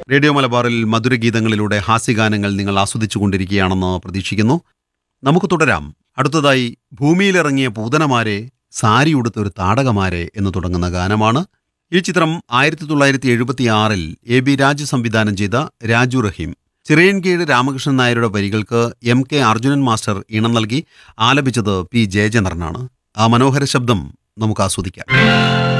Radio മലബാറിൽ മധുരഗീതങ്ങളിലൂടെ ഹാസ്യഗാനങ്ങൾ നിങ്ങൾ ആസ്വദിച്ചുകൊണ്ടിരിക്കുകയാണെന്ന് പ്രതീക്ഷിക്കുന്നു. നമുക്ക് തുടരാം. അടുത്തതായി ഭൂമിയിലിറങ്ങിയ പൂതനമാരെ സാരിയുടുത്ത ഒരു താടകമാരെ എന്ന് തുടങ്ങുന്ന ഗാനമാണ്. ഈ ചിത്രം 1976 AB രാജു സംവിധാനം ചെയ്ത രാജു റഹീം, ചിറയൻകീഴ് രാമകൃഷ്ണൻ നായരുടെ വരികൾക്ക് MK അർജുനൻ മാസ്റ്റർ ഈണം നൽകി ആലപിച്ചത് P. ജയചന്ദ്രനാണ്. ആ മനോഹര ശബ്ദം നമുക്ക് ആസ്വദിക്കാം.